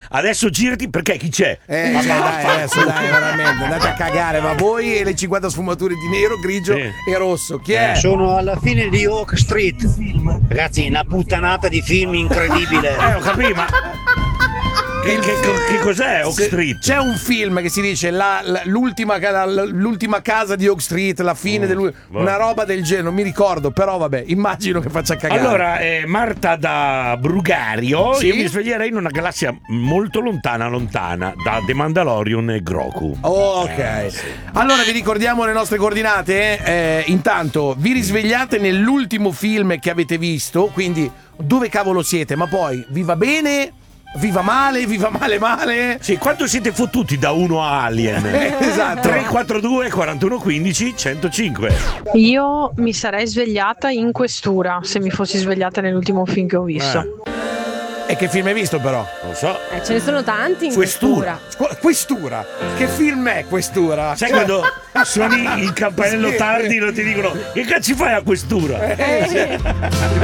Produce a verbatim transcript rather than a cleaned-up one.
adesso girati perché chi c'è? Eh, cioè, dai, adesso dai, veramente, andate a cagare, ma voi e le cinquanta sfumature di nero, grigio Sì. e rosso. Chi è? Sono alla fine di Oak Street. Ragazzi, una puttanata di film incredibile. Eh, ho capito, ma che, che, che cos'è Oak Se- Street? C'è un film che si dice la- la- l'ultima, ca- la- l'ultima casa di Oak Street, la fine del una roba del genere, non mi ricordo, però vabbè, immagino che faccia cagare. Allora, eh, Marta da Brugario, Sì? io mi sveglierei in una galassia molto lontana, lontana, da The Mandalorian e Grogu. Oh, ok, allora vi ricordiamo le nostre coordinate. Eh, intanto vi risvegliate nell'ultimo film che avete visto, quindi dove cavolo siete? Ma poi vi va bene? Vi va male? Vi va male male? Sì, quanto siete fottuti da uno a Alien? Esatto. tre quattro due quarantuno quindici centocinque. Io mi sarei svegliata in questura se mi fossi svegliata nell'ultimo film che ho visto. E che film hai visto però? Non so. Eh, ce ne sono tanti in Questura. questura. Qu- Questura? Che film è Questura? Sai quando suoni il campanello Sì. tardi e non ti dicono che cazzo fai a questura? Eh, sì.